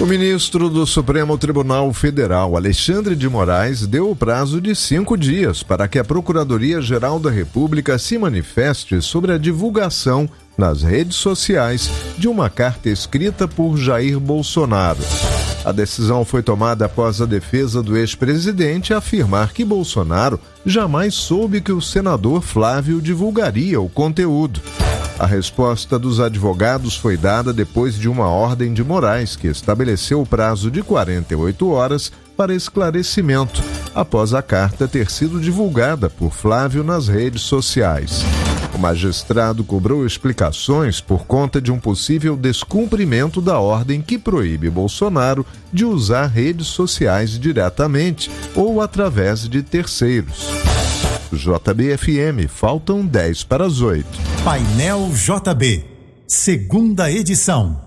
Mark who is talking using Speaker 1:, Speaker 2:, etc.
Speaker 1: O ministro do Supremo Tribunal Federal, Alexandre de Moraes, deu o prazo de 5 dias para que a Procuradoria-Geral da República se manifeste sobre a divulgação nas redes sociais de uma carta escrita por Jair Bolsonaro. A decisão foi tomada após a defesa do ex-presidente afirmar que Bolsonaro jamais soube que o senador Flávio divulgaria o conteúdo. A resposta dos advogados foi dada depois de uma ordem de Moraes que estabeleceu o prazo de 48 horas para esclarecimento, após a carta ter sido divulgada por Flávio nas redes sociais. O magistrado cobrou explicações por conta de um possível descumprimento da ordem que proíbe Bolsonaro de usar redes sociais diretamente ou através de terceiros. JB-FM, faltam 10 para as 8.
Speaker 2: Painel JB, segunda edição.